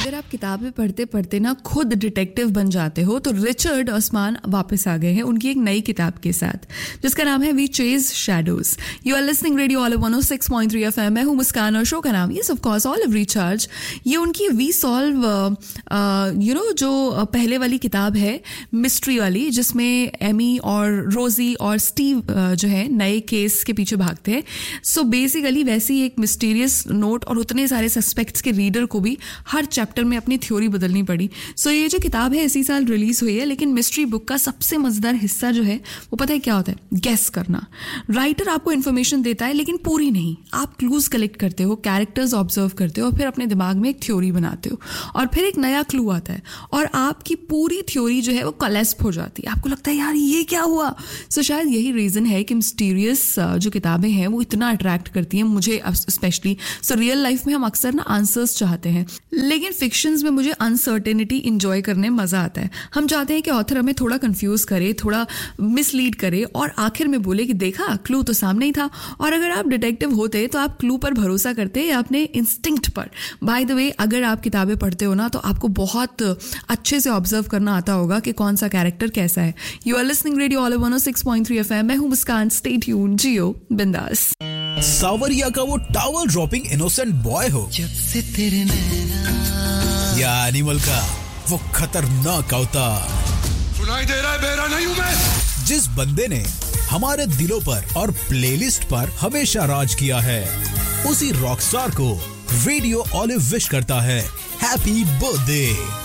अगर आप किताबें पढ़ते पढ़ते ना खुद डिटेक्टिव बन जाते हो तो रिचर्ड ऑस्मान वापस आ गए हैं उनकी एक नई किताब के साथ जिसका नाम है we chase shadows. You are listening radio olive 106.3 FM. मैं हूं मुस्कान और शो का नाम yes of course olive recharge. ये उनकी वी सॉल्व जो पहले वाली किताब है मिस्ट्री वाली जिसमें एमी और रोजी और स्टीव जो है नए केस के पीछे भागते हैं. सो बेसिकली वैसी एक मिस्टीरियस नोट और उतने सारे सस्पेक्ट्स के रीडर को भी हर चैप्टर में अपनी थ्योरी बदलनी पड़ी. सो ये जो किताब है इसी साल रिलीज हुई है लेकिन मिस्ट्री बुक का सबसे मजेदार हिस्सा जो है वो पता है क्या होता है? गेस करना. राइटर आपको इन्फॉर्मेशन देता है लेकिन पूरी नहीं. आप क्लूज कलेक्ट करते हो, कैरेक्टर्स ऑब्जर्व करते हो और फिर अपने दिमाग में एक थ्योरी बनाते हो और फिर एक नया क्लू आता है और आपकी पूरी थ्योरी जो है वो कलेस्प हो जाती है. आपको लगता है यार ये क्या हुआ. सो शायद यही रीजन है कि मिस्टीरियस जो किताबें हैं वो इतना अट्रैक्ट करती हैं मुझे स्पेशली. सो रियल लाइफ में हम अक्सर ना आंसर्स चाहते हैं लेकिन फिक्शंस में मुझे अनसर्टेनिटी इंजॉय करने में मजा आता है. हम चाहते हैं कि ऑथर हमें थोड़ा कंफ्यूज करे, थोड़ा मिसलीड करे और आखिर में बोले कि देखा क्लू तो सामने ही था. और अगर आप डिटेक्टिव होते तो आप क्लू पर भरोसा करते या अपने इंस्टिंक्ट पर. बाय द वे अगर आप किताबें पढ़ते हो ना तो आपको बहुत अच्छे से ऑब्जर्व करना आता होगा कि कौन सा कैरेक्टर कैसा है. You are listening radio olive 106.3 FM. मैं हूं मुस्कान. स्टे ट्यून्ड, जियो बिंदास. सावरिया का वो टावल ड्रॉपिंग इनोसेंट बॉय हो जब से तेरे नैना या एनिमल का वो खतरनाक अवतार. सुनाई दे रहा है? बेरा नहीं हूं मैं. जिस बंदे ने हमारे दिलों पर और प्लेलिस्ट पर हमेशा राज किया है उसी रॉकस्टार को रेडियो ऑलिव विश करता है हैप्पी बर्थडे.